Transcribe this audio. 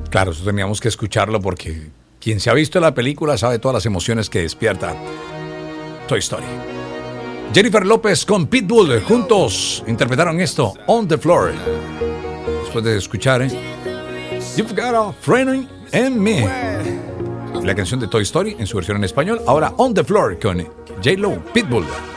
Claro, eso teníamos que escucharlo porque quien se ha visto la película sabe todas las emociones que despierta Toy Story. Jennifer López con Pitbull juntos interpretaron esto, On the Floor. Después de escuchar You've Got a Friend in Me, la canción de Toy Story en su versión en español. Ahora On the Floor con J-Lo, Pitbull.